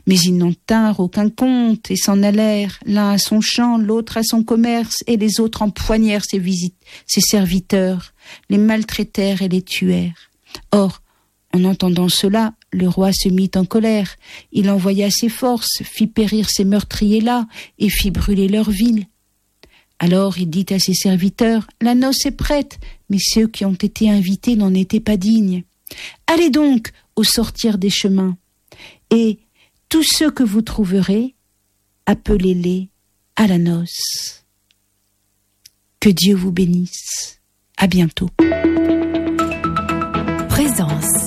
Mais ils n'en tinrent aucun compte et s'en allèrent, l'un à son champ, l'autre à son commerce, et les autres empoignèrent ses serviteurs, les maltraitèrent et les tuèrent. Or, en entendant cela, le roi se mit en colère. Il envoya ses forces, fit périr ces meurtriers-là et fit brûler leur ville. Alors il dit à ses serviteurs, « La noce est prête, mais ceux qui ont été invités n'en étaient pas dignes. Allez donc au sortir des chemins, et tous ceux que vous trouverez, appelez-les à la noce. » Que Dieu vous bénisse. À bientôt. Présence.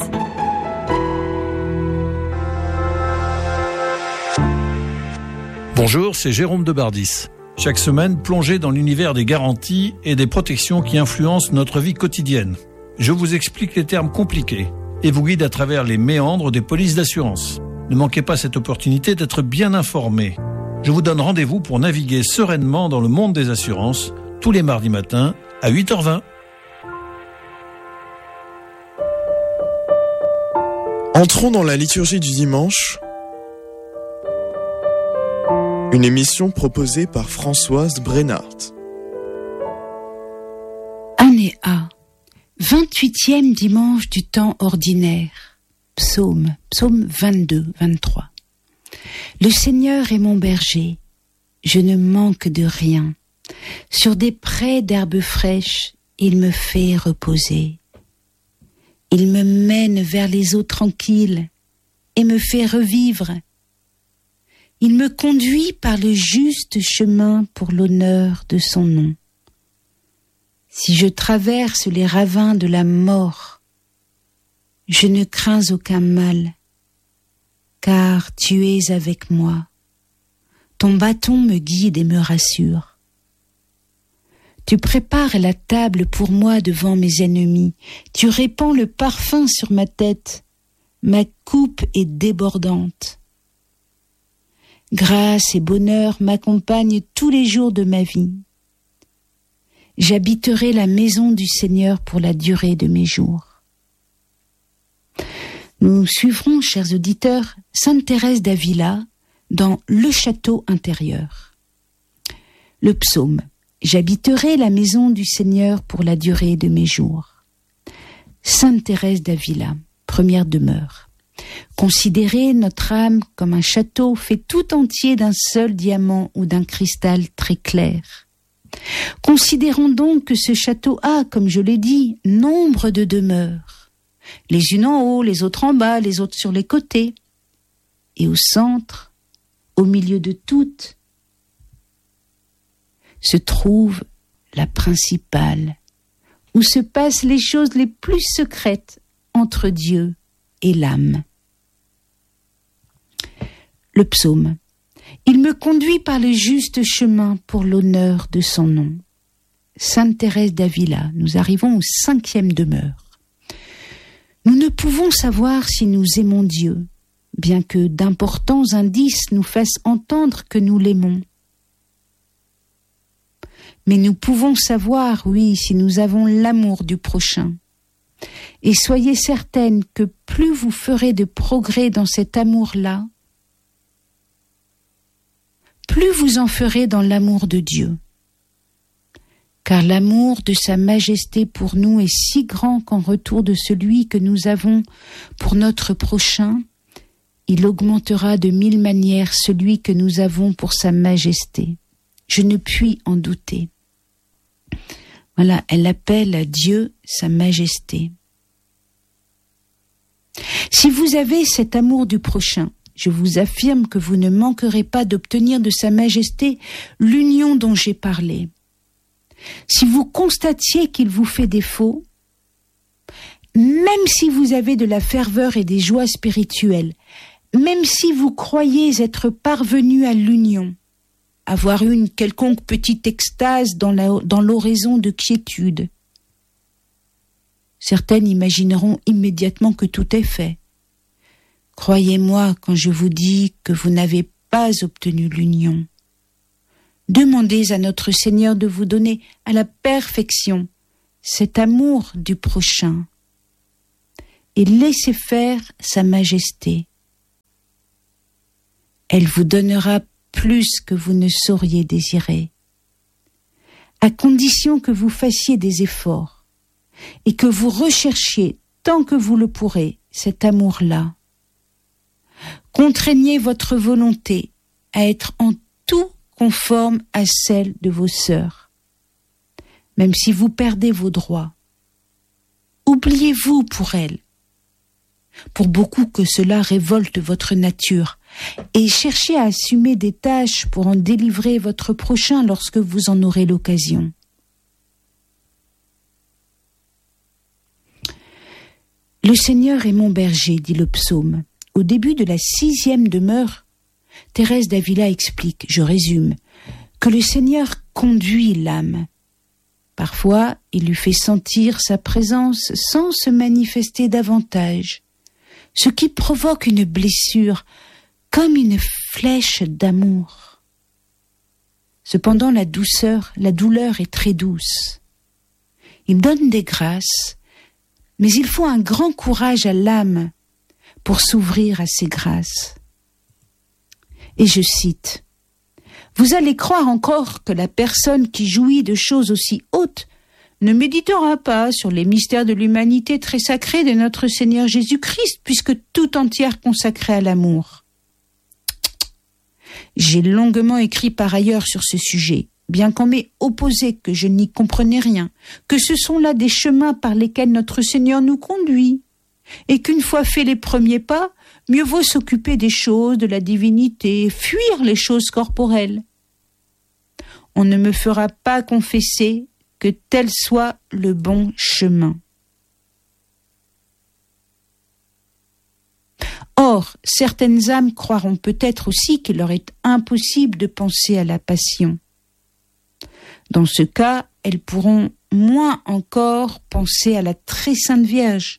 Bonjour, c'est Jérôme de Bardis. Chaque semaine, plongez dans l'univers des garanties et des protections qui influencent notre vie quotidienne. Je vous explique les termes compliqués et vous guide à travers les méandres des polices d'assurance. Ne manquez pas cette opportunité d'être bien informé. Je vous donne rendez-vous pour naviguer sereinement dans le monde des assurances tous les mardis matins à 8h20. Entrons dans la liturgie du dimanche, une émission proposée par Françoise Brennart. Année A, 28e dimanche du temps ordinaire. Psaume 22, 23. Le Seigneur est mon berger, je ne manque de rien. Sur des prés d'herbes fraîches, il me fait reposer. Il me mène vers les eaux tranquilles et me fait revivre. Il me conduit par le juste chemin pour l'honneur de son nom. Si je traverse les ravins de la mort, je ne crains aucun mal, car tu es avec moi. Ton bâton me guide et me rassure. Tu prépares la table pour moi devant mes ennemis. Tu répands le parfum sur ma tête. Ma coupe est débordante. Grâce et bonheur m'accompagnent tous les jours de ma vie. J'habiterai la maison du Seigneur pour la durée de mes jours. Nous suivrons, chers auditeurs, Sainte Thérèse d'Avila dans Le Château intérieur. Le psaume. J'habiterai la maison du Seigneur pour la durée de mes jours. Sainte Thérèse d'Avila, première demeure. Considérez notre âme comme un château fait tout entier d'un seul diamant ou d'un cristal très clair. Considérons donc que ce château a, comme je l'ai dit, nombre de demeures. Les unes en haut, les autres en bas, les autres sur les côtés. Et au centre, au milieu de toutes, se trouve la principale, où se passent les choses les plus secrètes entre Dieu et l'âme. Le psaume. Il me conduit par le juste chemin pour l'honneur de son nom. Sainte Thérèse d'Avila, nous arrivons au 5e demeure. Nous ne pouvons savoir si nous aimons Dieu, bien que d'importants indices nous fassent entendre que nous l'aimons. Mais nous pouvons savoir, oui, si nous avons l'amour du prochain. Et soyez certaine que plus vous ferez de progrès dans cet amour-là, plus vous en ferez dans l'amour de Dieu. Car l'amour de sa majesté pour nous est si grand qu'en retour de celui que nous avons pour notre prochain, il augmentera de 1000 manières celui que nous avons pour sa majesté. Je ne puis en douter. Voilà, elle appelle Dieu sa majesté. Si vous avez cet amour du prochain, je vous affirme que vous ne manquerez pas d'obtenir de sa majesté l'union dont j'ai parlé. Si vous constatiez qu'il vous fait défaut, même si vous avez de la ferveur et des joies spirituelles, même si vous croyez être parvenu à l'union, avoir eu une quelconque petite extase dans l'oraison de quiétude, certaines imagineront immédiatement que tout est fait. Croyez-moi quand je vous dis que vous n'avez pas obtenu l'union. Demandez à notre Seigneur de vous donner à la perfection cet amour du prochain et laissez faire sa majesté. Elle vous donnera plus que vous ne sauriez désirer, à condition que vous fassiez des efforts et que vous recherchiez, tant que vous le pourrez, cet amour-là. Contraignez votre volonté à être en tout conforme à celle de vos sœurs, même si vous perdez vos droits. Oubliez-vous pour elles, pour beaucoup que cela révolte votre nature, et cherchez à assumer des tâches pour en délivrer votre prochain lorsque vous en aurez l'occasion. Le Seigneur est mon berger, dit le psaume. Au début de la 6e demeure, Thérèse d'Avila explique, je résume, que le Seigneur conduit l'âme. Parfois, il lui fait sentir sa présence sans se manifester davantage, ce qui provoque une blessure, comme une flèche d'amour. Cependant, la douleur est très douce. Il donne des grâces, mais il faut un grand courage à l'âme pour s'ouvrir à ces grâces. Et je cite, « Vous allez croire encore que la personne qui jouit de choses aussi hautes ne méditera pas sur les mystères de l'humanité très sacrée de notre Seigneur Jésus-Christ, puisque tout entière consacrée à l'amour. » J'ai longuement écrit par ailleurs sur ce sujet, bien qu'on m'ait opposé que je n'y comprenais rien, que ce sont là des chemins par lesquels notre Seigneur nous conduit, et qu'une fois fait les premiers pas, mieux vaut s'occuper des choses de la divinité, fuir les choses corporelles. On ne me fera pas confesser que tel soit le bon chemin. Or, certaines âmes croiront peut-être aussi qu'il leur est impossible de penser à la passion. Dans ce cas, elles pourront moins encore penser à la très sainte Vierge,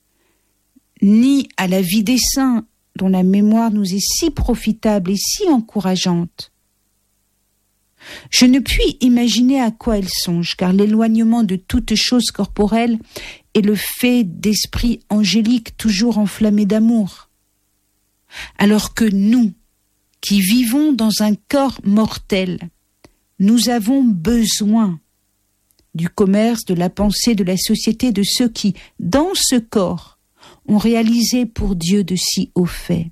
ni à la vie des saints, dont la mémoire nous est si profitable et si encourageante. Je ne puis imaginer à quoi elles songent, car l'éloignement de toute chose corporelle est le fait d'esprits angéliques toujours enflammés d'amour. Alors que nous, qui vivons dans un corps mortel, nous avons besoin du commerce, de la pensée, de la société, de ceux qui, dans ce corps, ont réalisé pour Dieu de si hauts faits.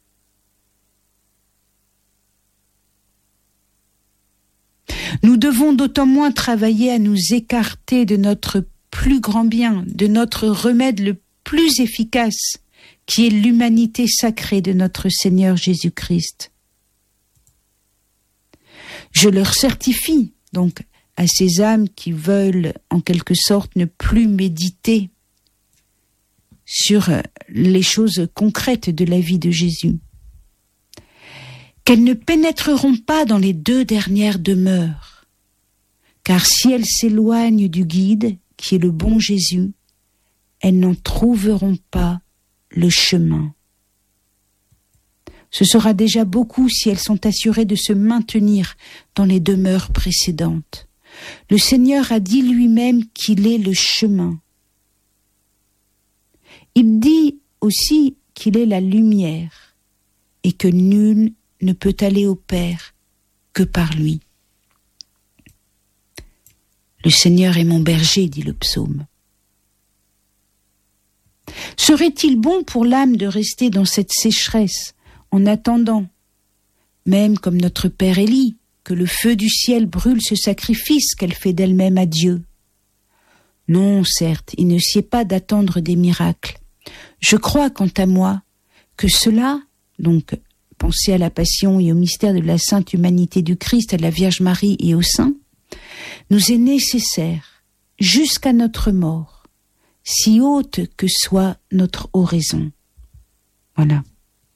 Nous devons d'autant moins travailler à nous écarter de notre plus grand bien, de notre remède le plus efficace, qui est l'humanité sacrée de notre Seigneur Jésus-Christ. Je leur certifie, donc, à ces âmes qui veulent, en quelque sorte, ne plus méditer sur les choses concrètes de la vie de Jésus, qu'elles ne pénétreront pas dans les 2 dernières demeures, car si elles s'éloignent du guide, qui est le bon Jésus, elles n'en trouveront pas le chemin. Ce sera déjà beaucoup si elles sont assurées de se maintenir dans les demeures précédentes. Le Seigneur a dit lui-même qu'il est le chemin. Il dit aussi qu'il est la lumière et que nul ne peut aller au Père que par lui. Le Seigneur est mon berger, dit le psaume. Serait-il bon pour l'âme de rester dans cette sécheresse en attendant, même comme notre Père Élie, que le feu du ciel brûle ce sacrifice qu'elle fait d'elle-même à Dieu? Non, certes, il ne sied pas d'attendre des miracles. Je crois, quant à moi, que cela, donc penser à la passion et au mystère de la sainte humanité du Christ, à la Vierge Marie et aux saints, nous est nécessaire jusqu'à notre mort, si haute que soit notre oraison. Voilà.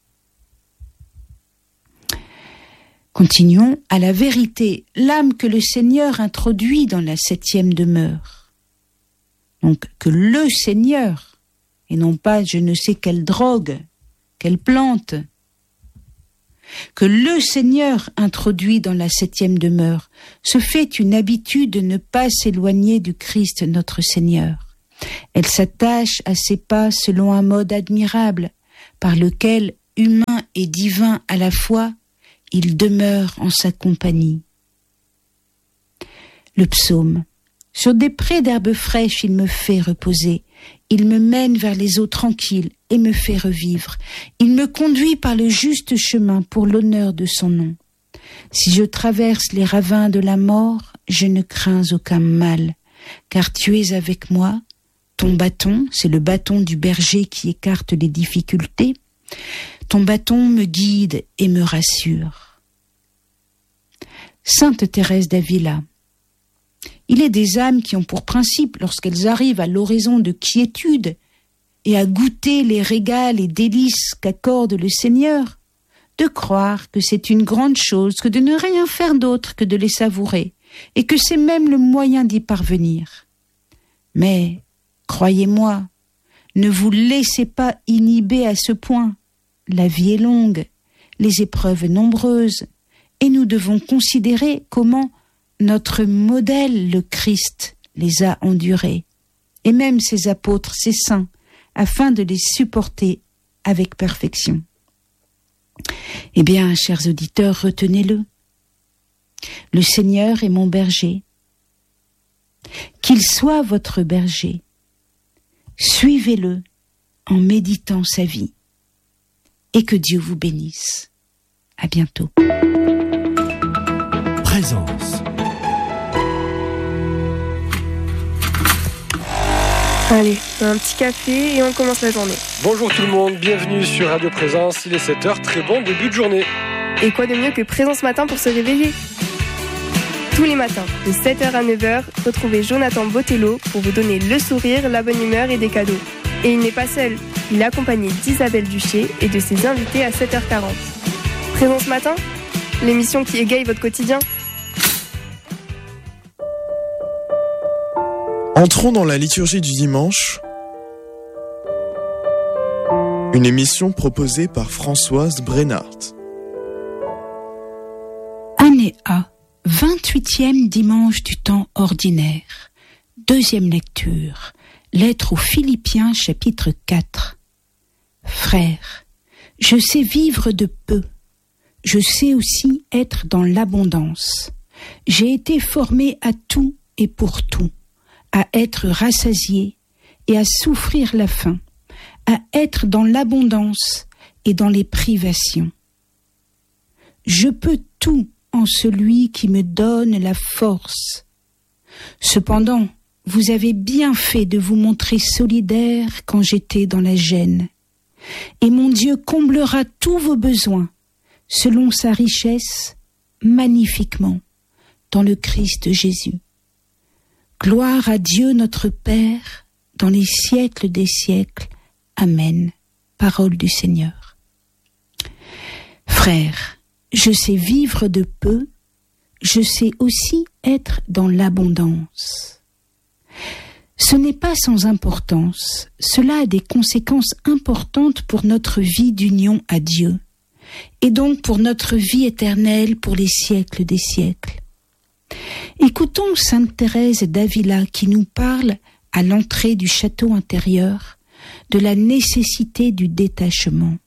Continuons. À la vérité, l'âme que le Seigneur introduit dans la 7e demeure, donc que le Seigneur, et non pas je ne sais quelle drogue, quelle plante, que le Seigneur introduit dans la 7e demeure, se fait une habitude de ne pas s'éloigner du Christ notre Seigneur. Elle s'attache à ses pas selon un mode admirable, par lequel humain et divin à la fois, il demeure en sa compagnie. Le psaume. Sur des prés d'herbes fraîches, il me fait reposer. Il me mène vers les eaux tranquilles et me fait revivre. Il me conduit par le juste chemin pour l'honneur de son nom. Si je traverse les ravins de la mort, je ne crains aucun mal, car tu es avec moi. Ton bâton, c'est le bâton du berger qui écarte les difficultés. Ton bâton me guide et me rassure. Sainte Thérèse d'Avila. Il est des âmes qui ont pour principe, lorsqu'elles arrivent à l'horizon de quiétude et à goûter les régals et délices qu'accorde le Seigneur, de croire que c'est une grande chose que de ne rien faire d'autre que de les savourer, et que c'est même le moyen d'y parvenir. Mais, croyez-moi, ne vous laissez pas inhiber à ce point. La vie est longue, les épreuves nombreuses, et nous devons considérer comment notre modèle, le Christ, les a endurés, et même ses apôtres, ses saints, afin de les supporter avec perfection. Eh bien, chers auditeurs, retenez-le. Le Seigneur est mon berger. Qu'il soit votre berger. Suivez-le en méditant sa vie. Et que Dieu vous bénisse. À bientôt. Présence. Allez, un petit café et on commence la journée. Bonjour tout le monde, bienvenue sur Radio Présence, il est 7h, très bon début de journée. Et quoi de mieux que Présence Matin pour se réveiller ? Tous les matins, de 7h à 9h, retrouvez Jonathan Botello pour vous donner le sourire, la bonne humeur et des cadeaux. Et il n'est pas seul, il est accompagné d'Isabelle Duché et de ses invités à 7h40. Présence Matin, l'émission qui égaye votre quotidien. Entrons dans la liturgie du dimanche, une émission proposée par Françoise Brennart. Année A, 28e dimanche du temps ordinaire. Deuxième lecture, lettre aux Philippiens chapitre 4. Frères, je sais vivre de peu, je sais aussi être dans l'abondance. J'ai été formé à tout et pour tout. À être rassasié et à souffrir la faim, à être dans l'abondance et dans les privations. Je peux tout en celui qui me donne la force. Cependant, vous avez bien fait de vous montrer solidaire quand j'étais dans la gêne. Et mon Dieu comblera tous vos besoins, selon sa richesse, magnifiquement, dans le Christ Jésus. Gloire à Dieu notre Père, dans les siècles des siècles. Amen. Parole du Seigneur. Frères, je sais vivre de peu, je sais aussi être dans l'abondance. Ce n'est pas sans importance, cela a des conséquences importantes pour notre vie d'union à Dieu, et donc pour notre vie éternelle pour les siècles des siècles. Écoutons Sainte Thérèse d'Avila qui nous parle, à l'entrée du château intérieur, de la nécessité du détachement.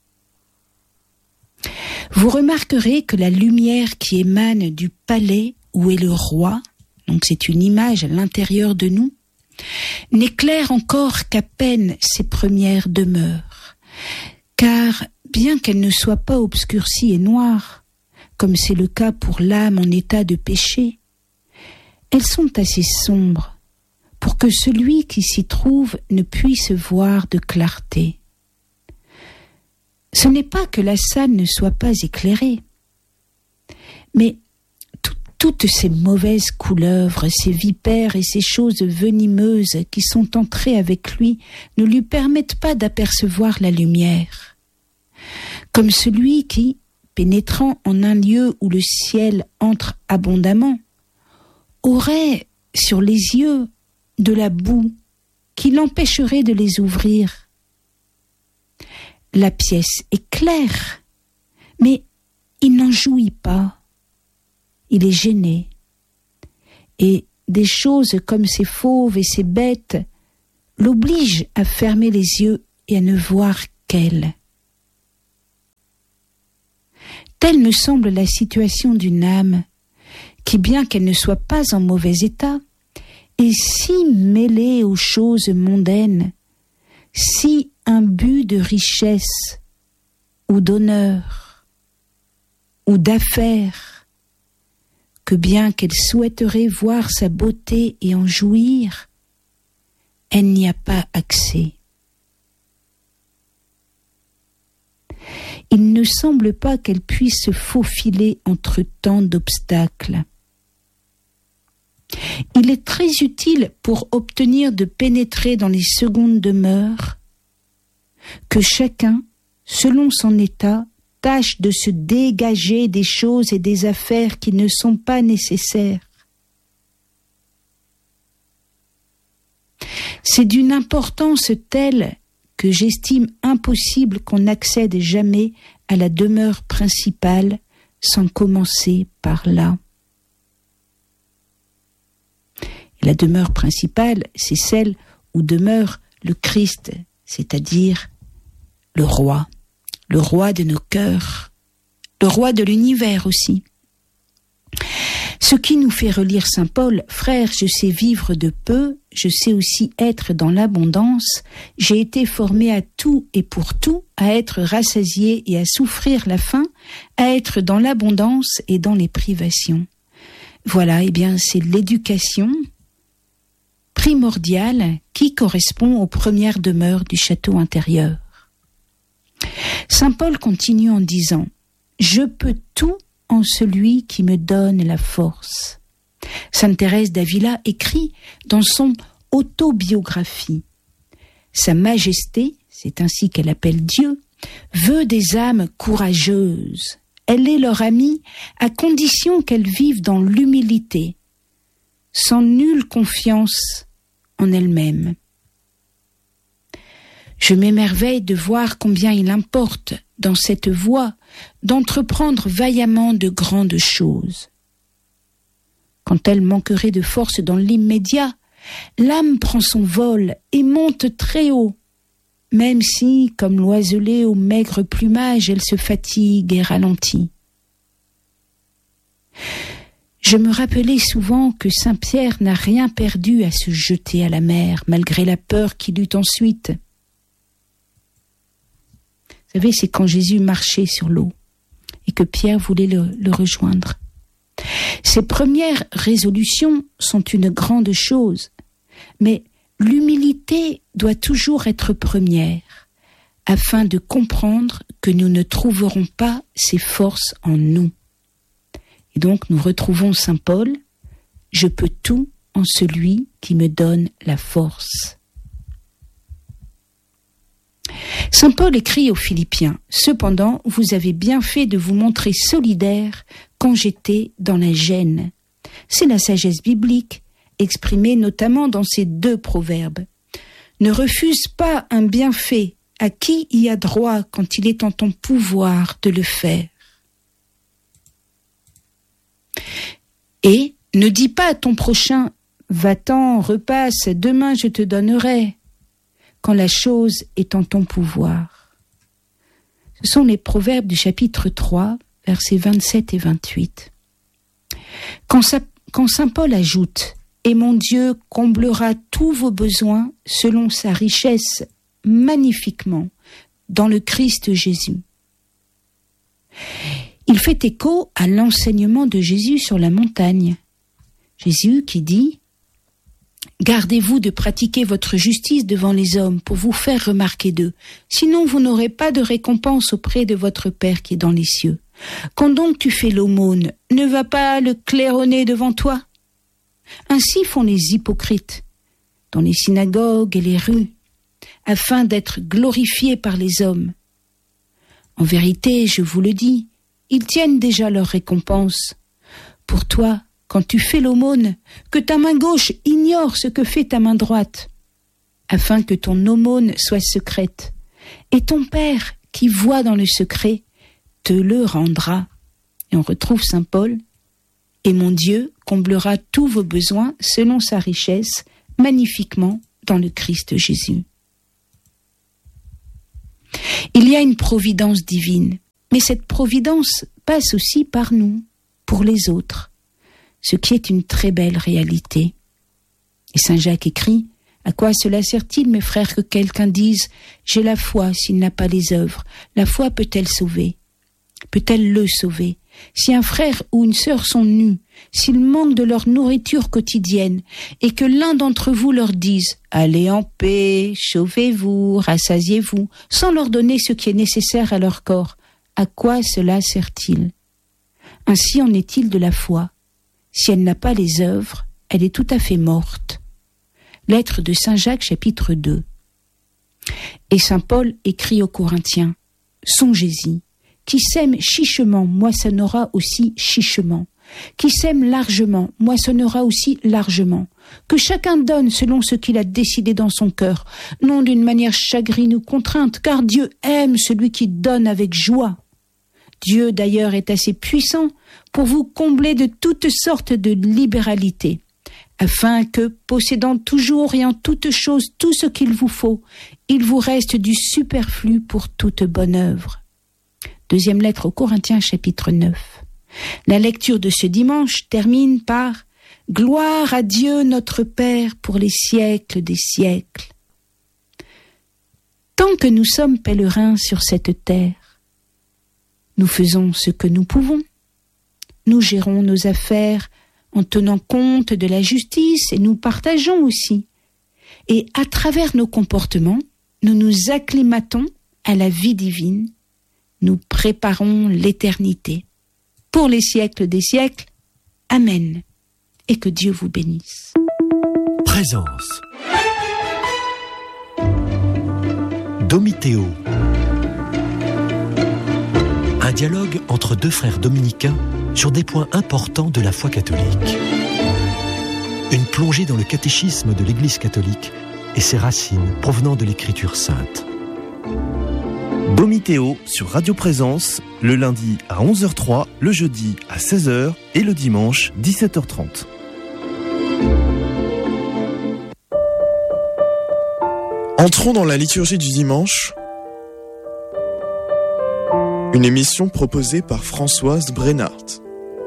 Vous remarquerez que la lumière qui émane du palais où est le roi, donc c'est une image à l'intérieur de nous, n'éclaire encore qu'à peine ses premières demeures, car bien qu'elle ne soit pas obscurcie et noire, comme c'est le cas pour l'âme en état de péché, elles sont assez sombres pour que celui qui s'y trouve ne puisse voir de clarté. Ce n'est pas que la salle ne soit pas éclairée, mais toutes ces mauvaises couleuvres, ces vipères et ces choses venimeuses qui sont entrées avec lui ne lui permettent pas d'apercevoir la lumière. Comme celui qui, pénétrant en un lieu où le ciel entre abondamment, aurait sur les yeux de la boue qui l'empêcherait de les ouvrir. La pièce est claire, mais il n'en jouit pas. Il est gêné. Et des choses comme ces fauves et ces bêtes l'obligent à fermer les yeux et à ne voir qu'elle. Telle me semble la situation d'une âme qui, bien qu'elle ne soit pas en mauvais état, est si mêlée aux choses mondaines, si imbue de richesse ou d'honneur ou d'affaires, que bien qu'elle souhaiterait voir sa beauté et en jouir, elle n'y a pas accès. Il ne semble pas qu'elle puisse se faufiler entre tant d'obstacles. Il est très utile pour obtenir de pénétrer dans les secondes demeures que chacun, selon son état, tâche de se dégager des choses et des affaires qui ne sont pas nécessaires. C'est d'une importance telle que j'estime impossible qu'on n'accède jamais à la demeure principale sans commencer par là. Et la demeure principale, c'est celle où demeure le Christ, c'est-à-dire le roi de nos cœurs, le roi de l'univers aussi. Ce qui nous fait relire saint Paul, « Frères, je sais vivre de peu, je sais aussi être dans l'abondance, j'ai été formé à tout et pour tout, à être rassasié et à souffrir la faim, à être dans l'abondance et dans les privations. » Voilà, eh bien, c'est l'éducation primordiale qui correspond aux premières demeures du château intérieur. Saint Paul continue en disant « Je peux tout en celui qui me donne la force. » Sainte Thérèse d'Avila écrit dans son autobiographie « Sa Majesté, c'est ainsi qu'elle appelle Dieu, veut des âmes courageuses. Elle est leur amie à condition qu'elles vivent dans l'humilité, sans nulle confiance en elles-mêmes. Je m'émerveille de voir combien il importe, dans cette voie, d'entreprendre vaillamment de grandes choses. Quand elle manquerait de force dans l'immédiat, l'âme prend son vol et monte très haut, même si, comme l'oiselet au maigre plumage, elle se fatigue et ralentit. Je me rappelais souvent que saint Pierre n'a rien perdu à se jeter à la mer, malgré la peur qu'il eut ensuite. Vous savez, c'est quand Jésus marchait sur l'eau et que Pierre voulait le rejoindre. Ces premières résolutions sont une grande chose, mais l'humilité doit toujours être première, afin de comprendre que nous ne trouverons pas ces forces en nous. Et donc nous retrouvons saint Paul, « Je peux tout en celui qui me donne la force ». Saint Paul écrit aux Philippiens « Cependant, vous avez bien fait de vous montrer solidaire quand j'étais dans la gêne. » C'est la sagesse biblique, exprimée notamment dans ces deux proverbes. « Ne refuse pas un bienfait à qui y a droit quand il est en ton pouvoir de le faire. » Et ne dis pas à ton prochain « Va-t'en, repasse, demain je te donnerai » quand la chose est en ton pouvoir. Ce sont les proverbes du chapitre 3, versets 27 et 28. Quand saint Paul ajoute « Et mon Dieu comblera tous vos besoins selon sa richesse magnifiquement dans le Christ Jésus », il fait écho à l'enseignement de Jésus sur la montagne. Jésus qui dit « Gardez-vous de pratiquer votre justice devant les hommes pour vous faire remarquer d'eux, sinon vous n'aurez pas de récompense auprès de votre Père qui est dans les cieux. Quand donc tu fais l'aumône, ne va pas le claironner devant toi. Ainsi font les hypocrites dans les synagogues et les rues, afin d'être glorifiés par les hommes. En vérité, je vous le dis, ils tiennent déjà leur récompense. Pour toi, quand tu fais l'aumône, que ta main gauche ignore ce que fait ta main droite, afin que ton aumône soit secrète, et ton Père, qui voit dans le secret, te le rendra. Et on retrouve saint Paul, « Et mon Dieu comblera tous vos besoins selon sa richesse, magnifiquement dans le Christ Jésus. » Il y a une providence divine. Mais cette providence passe aussi par nous, pour les autres, ce qui est une très belle réalité. Et saint Jacques écrit « À quoi cela sert-il, mes frères, que quelqu'un dise « J'ai la foi s'il n'a pas les œuvres ». La foi peut-elle sauver ? Peut-elle le sauver ? Si un frère ou une sœur sont nus, s'ils manquent de leur nourriture quotidienne, et que l'un d'entre vous leur dise « Allez en paix, chauffez-vous, rassasiez-vous », sans leur donner ce qui est nécessaire à leur corps, à quoi cela sert-il ? Ainsi en est-il de la foi. Si elle n'a pas les œuvres, elle est tout à fait morte. Lettre de saint Jacques, chapitre 2. Et saint Paul écrit aux Corinthiens, « Songez-y, qui sème chichement moissonnera aussi chichement. Qui sème largement moissonnera aussi largement. Que chacun donne selon ce qu'il a décidé dans son cœur, non d'une manière chagrine ou contrainte, car Dieu aime celui qui donne avec joie. Dieu d'ailleurs est assez puissant pour vous combler de toutes sortes de libéralité, afin que, possédant toujours et en toutes choses tout ce qu'il vous faut, il vous reste du superflu pour toute bonne œuvre. » Deuxième lettre aux Corinthiens, chapitre 9. La lecture de ce dimanche termine par « Gloire à Dieu notre Père pour les siècles des siècles ». Tant que nous sommes pèlerins sur cette terre, nous faisons ce que nous pouvons. Nous gérons nos affaires en tenant compte de la justice et nous partageons aussi. Et à travers nos comportements, nous nous acclimatons à la vie divine. Nous préparons l'éternité. Pour les siècles des siècles, Amen. Et que Dieu vous bénisse. Présence. Domitéo. Un dialogue entre deux frères dominicains sur des points importants de la foi catholique. Une plongée dans le catéchisme de l'Église catholique et ses racines provenant de l'Écriture sainte. Domitéo sur Radio Présence, le lundi à 11h03, le jeudi à 16h et le dimanche 17h30. Entrons dans la liturgie du dimanche. Une émission proposée par Françoise Brennart.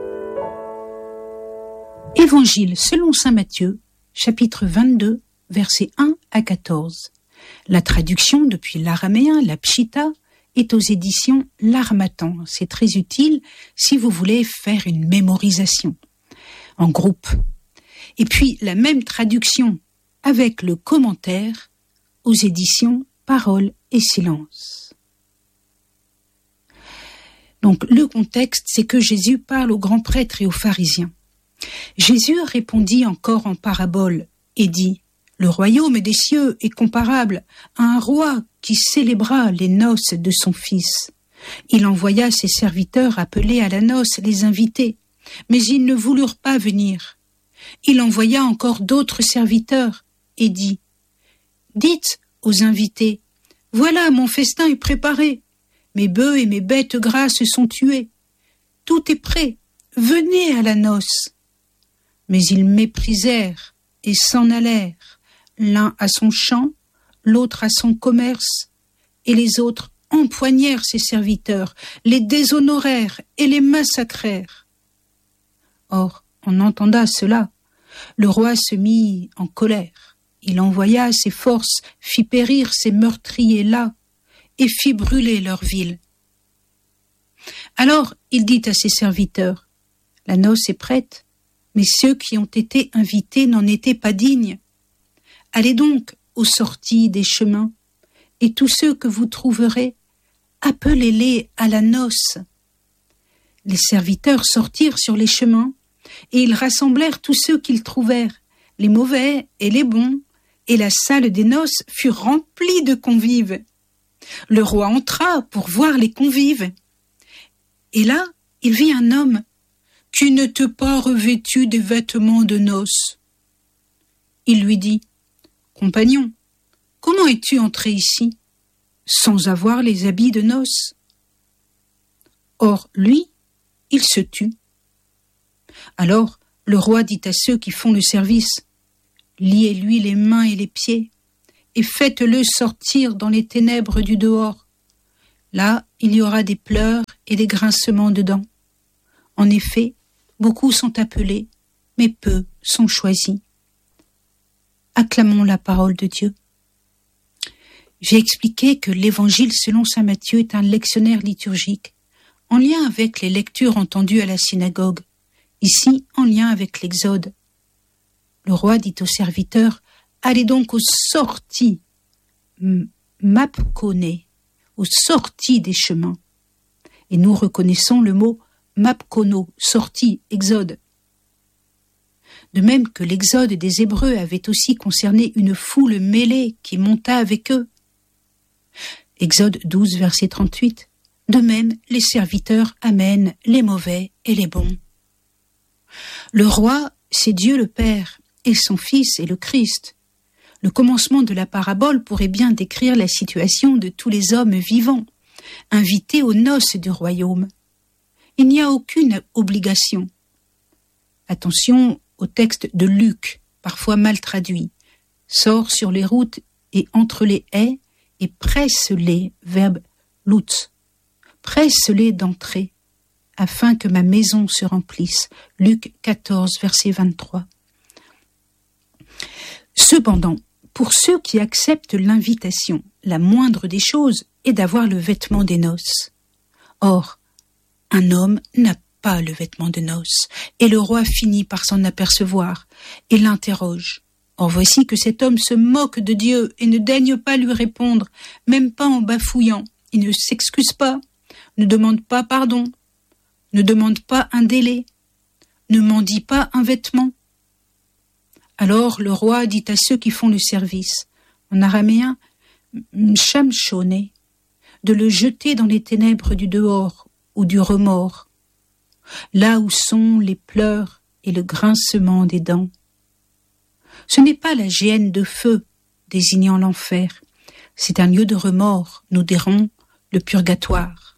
Évangile selon saint Matthieu, chapitre 22, versets 1 à 14. La traduction depuis l'araméen, la pshita, est aux éditions L'Harmattan. C'est très utile si vous voulez faire une mémorisation en groupe. Et puis la même traduction avec le commentaire aux éditions Parole et Silence. Donc le contexte, c'est que Jésus parle aux grands prêtres et aux pharisiens. Jésus répondit encore en parabole et dit « Le royaume des cieux est comparable à un roi qui célébra les noces de son fils. Il envoya ses serviteurs appeler à la noce les invités, mais ils ne voulurent pas venir. Il envoya encore d'autres serviteurs et dit « Dites aux invités, voilà mon festin est préparé, mes bœufs et mes bêtes grasses sont tués. Tout est prêt, venez à la noce. » Mais ils méprisèrent et s'en allèrent, l'un à son champ, l'autre à son commerce, et les autres empoignèrent ses serviteurs, les déshonorèrent et les massacrèrent. Or, on entenda cela. Le roi se mit en colère. Il envoya ses forces, fit périr ces meurtriers-là, et fit brûler leur ville. Alors il dit à ses serviteurs, « La noce est prête, mais ceux qui ont été invités n'en étaient pas dignes. Allez donc aux sorties des chemins, et tous ceux que vous trouverez, appelez-les à la noce. » Les serviteurs sortirent sur les chemins, et ils rassemblèrent tous ceux qu'ils trouvèrent, les mauvais et les bons, et la salle des noces fut remplie de convives. Le roi entra pour voir les convives. Et là, il vit un homme qui n'était pas revêtu des vêtements de noces. Il lui dit, « Compagnon, comment es-tu entré ici, sans avoir les habits de noces ?» Or, lui, il se tut. Alors, le roi dit à ceux qui font le service, « Liez-lui les mains et les pieds, et faites-le sortir dans les ténèbres du dehors. Là, il y aura des pleurs et des grincements de dents. En effet, beaucoup sont appelés, mais peu sont choisis. Acclamons la parole de Dieu. J'ai expliqué que l'Évangile selon saint Matthieu est un lectionnaire liturgique, en lien avec les lectures entendues à la synagogue, ici en lien avec l'Exode. Le roi dit aux serviteurs, allez donc aux sorties, mapkone, aux sorties des chemins. Et nous reconnaissons le mot mapkono, sortie, Exode. De même que l'Exode des Hébreux avait aussi concerné une foule mêlée qui monta avec eux. Exode 12, verset 38. De même, les serviteurs amènent les mauvais et les bons. Le roi, c'est Dieu le Père, et son Fils est le Christ. Le commencement de la parabole pourrait bien décrire la situation de tous les hommes vivants, invités aux noces du royaume. Il n'y a aucune obligation. Attention au texte de Luc, parfois mal traduit. Sors sur les routes et entre les haies et presse-les, verbe lutz. Presse-les d'entrer, afin que ma maison se remplisse. Luc 14, verset 23. Cependant, pour ceux qui acceptent l'invitation, la moindre des choses est d'avoir le vêtement des noces. Or, un homme n'a pas le vêtement de noces, et le roi finit par s'en apercevoir et l'interroge. Or voici que cet homme se moque de Dieu et ne daigne pas lui répondre, même pas en bafouillant. Il ne s'excuse pas, ne demande pas pardon, ne demande pas un délai, ne mendie pas un vêtement. Alors le roi dit à ceux qui font le service, en araméen, mshamshone, de le jeter dans les ténèbres du dehors ou du remords, là où sont les pleurs et le grincement des dents. Ce n'est pas la géhenne de feu désignant l'enfer, c'est un lieu de remords, nous dirons le purgatoire.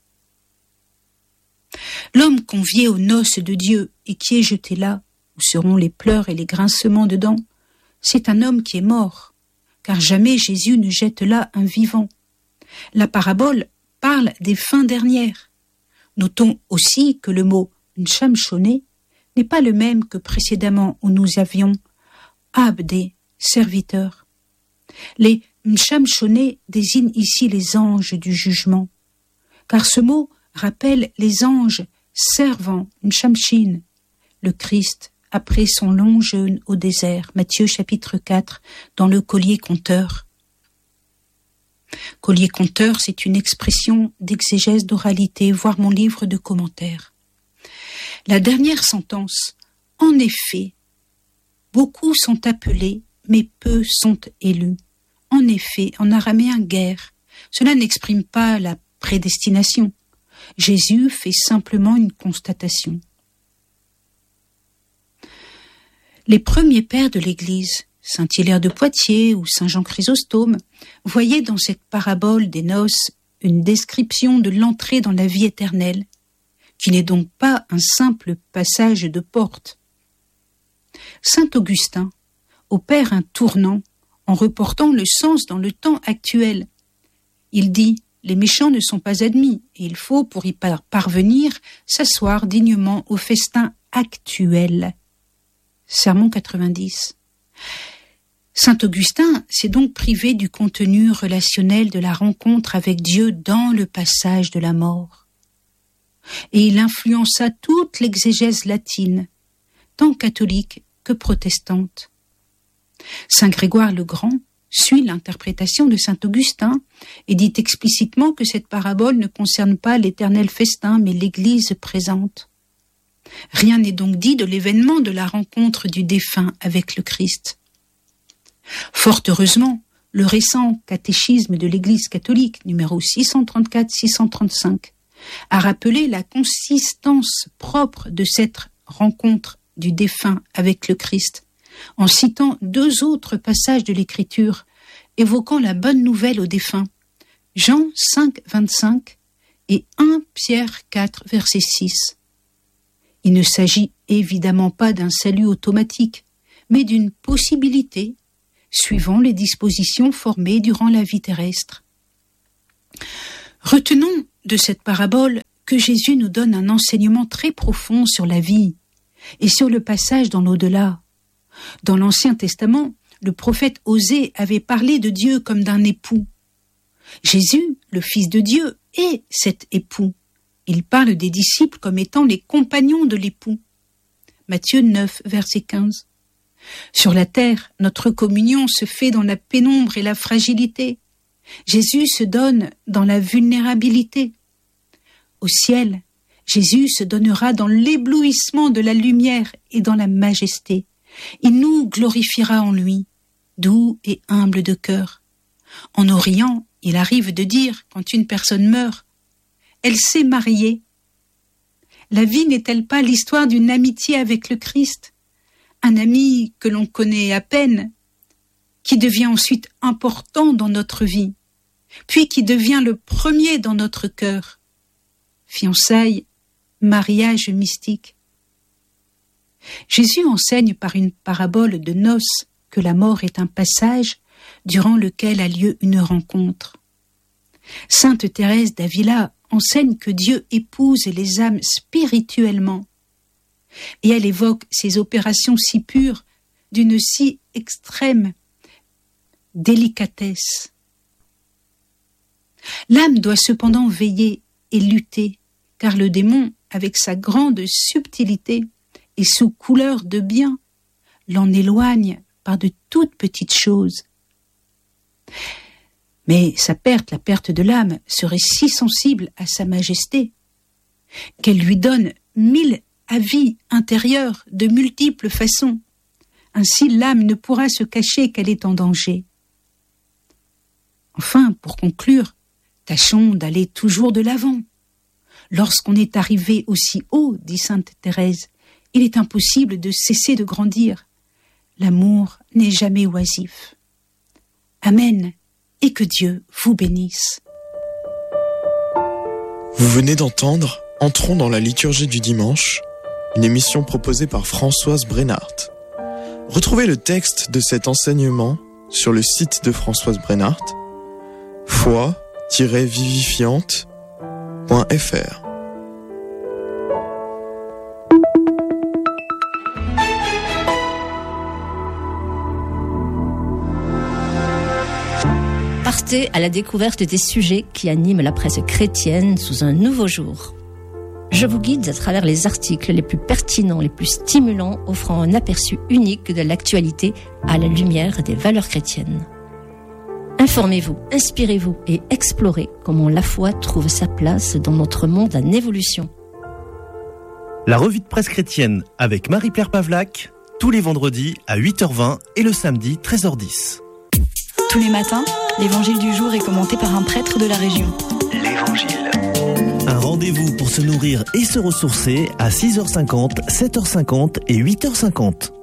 L'homme convié aux noces de Dieu et qui est jeté là, où seront les pleurs et les grincements de dents, c'est un homme qui est mort, car jamais Jésus ne jette là un vivant. La parabole parle des fins dernières. Notons aussi que le mot « nshamshone » n'est pas le même que précédemment où nous avions « abdé », serviteur. Les « nshamshone » désignent ici les anges du jugement, car ce mot rappelle les anges servant « nshamshin », le Christ après son long jeûne au désert, Matthieu chapitre 4, dans le collier conteur. Collier conteur, c'est une expression d'exégèse d'oralité, voire mon livre de commentaires. La dernière sentence, en effet, beaucoup sont appelés, mais peu sont élus. En effet, en araméen guerre, cela n'exprime pas la prédestination. Jésus fait simplement une constatation. Les premiers pères de l'Église, saint Hilaire de Poitiers ou saint Jean Chrysostome, voyaient dans cette parabole des noces une description de l'entrée dans la vie éternelle, qui n'est donc pas un simple passage de porte. Saint Augustin opère un tournant en reportant le sens dans le temps actuel. Il dit « Les méchants ne sont pas admis et il faut, pour y parvenir, s'asseoir dignement au festin actuel. » Sermon 90. Saint Augustin s'est donc privé du contenu relationnel de la rencontre avec Dieu dans le passage de la mort. Et il influença toute l'exégèse latine, tant catholique que protestante. Saint Grégoire le Grand suit l'interprétation de saint Augustin et dit explicitement que cette parabole ne concerne pas l'éternel festin, mais l'Église présente. Rien n'est donc dit de l'événement de la rencontre du défunt avec le Christ. Fort heureusement, le récent catéchisme de l'Église catholique, numéro 634-635, a rappelé la consistance propre de cette rencontre du défunt avec le Christ, en citant 2 autres passages de l'Écriture évoquant la bonne nouvelle aux défunts, Jean 5, 25 et 1 Pierre 4, verset 6. Il ne s'agit évidemment pas d'un salut automatique, mais d'une possibilité, suivant les dispositions formées durant la vie terrestre. Retenons de cette parabole que Jésus nous donne un enseignement très profond sur la vie et sur le passage dans l'au-delà. Dans l'Ancien Testament, le prophète Osée avait parlé de Dieu comme d'un époux. Jésus, le Fils de Dieu, est cet époux. Il parle des disciples comme étant les compagnons de l'époux. Matthieu 9, verset 15. Sur la terre, notre communion se fait dans la pénombre et la fragilité. Jésus se donne dans la vulnérabilité. Au ciel, Jésus se donnera dans l'éblouissement de la lumière et dans la majesté. Il nous glorifiera en lui, doux et humble de cœur. En Orient, il arrive de dire, quand une personne meurt, elle s'est mariée. La vie n'est-elle pas l'histoire d'une amitié avec le Christ? Un ami que l'on connaît à peine, qui devient ensuite important dans notre vie, puis qui devient le premier dans notre cœur. Fiançailles, mariage mystique. Jésus enseigne par une parabole de noces que la mort est un passage durant lequel a lieu une rencontre. Sainte Thérèse d'Avila enseigne que Dieu épouse les âmes spirituellement, et elle évoque ces opérations si pures d'une si extrême délicatesse. L'âme doit cependant veiller et lutter, car le démon, avec sa grande subtilité et sous couleur de bien, l'en éloigne par de toutes petites choses. Mais sa perte, la perte de l'âme, serait si sensible à sa majesté qu'elle lui donne 1000 avis intérieurs de multiples façons. Ainsi, l'âme ne pourra se cacher qu'elle est en danger. Enfin, pour conclure, tâchons d'aller toujours de l'avant. Lorsqu'on est arrivé aussi haut, dit sainte Thérèse, il est impossible de cesser de grandir. L'amour n'est jamais oisif. Amen, et que Dieu vous bénisse. Vous venez d'entendre Entrons dans la liturgie du dimanche, une émission proposée par Françoise Brennart. Retrouvez le texte de cet enseignement sur le site de Françoise Brennart, foi-vivifiante.fr. Partez à la découverte des sujets qui animent la presse chrétienne sous un nouveau jour. Je vous guide à travers les articles les plus pertinents, les plus stimulants, offrant un aperçu unique de l'actualité à la lumière des valeurs chrétiennes. Informez-vous, inspirez-vous et explorez comment la foi trouve sa place dans notre monde en évolution. La revue de presse chrétienne avec Marie-Pierre Pavlac, tous les vendredis à 8h20 et le samedi 13h10. Tous les matins, l'évangile du jour est commenté par un prêtre de la région. L'Évangile. Un rendez-vous pour se nourrir et se ressourcer à 6h50, 7h50 et 8h50.